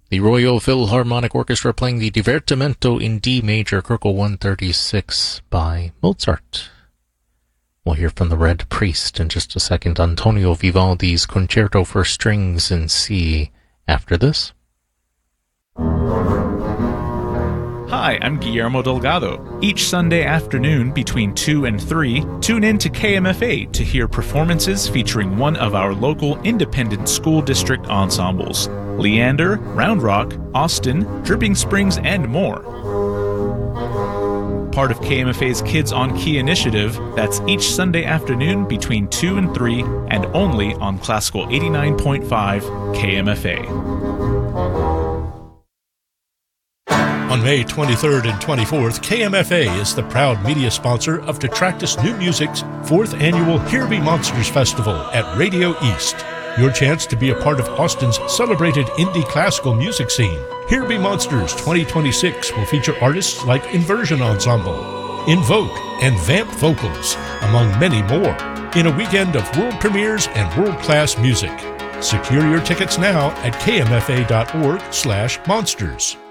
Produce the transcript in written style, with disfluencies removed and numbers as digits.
The Royal Philharmonic Orchestra playing the Divertimento in D major, Köchel 136 by Mozart. We'll hear from the Red Priest in just a second. Antonio Vivaldi's Concerto for Strings in C after this. Hi, I'm Guillermo Delgado. Each Sunday afternoon between 2 and 3, tune in to KMFA to hear performances featuring one of our local independent school district ensembles. Leander, Round Rock, Austin, Dripping Springs, and more. Part of KMFA's Kids on Key initiative, that's each Sunday afternoon between 2 and 3 and only on Classical 89.5 KMFA. On May 23rd and 24th, KMFA is the proud media sponsor of Detractus New Music's 4th annual Here Be Monsters Festival at Radio East. Your chance to be a part of Austin's celebrated indie classical music scene. Here Be Monsters 2026 will feature artists like Inversion Ensemble, Invoke, and Vamp Vocals, among many more, in a weekend of world premieres and world-class music. Secure your tickets now at kmfa.org/monsters.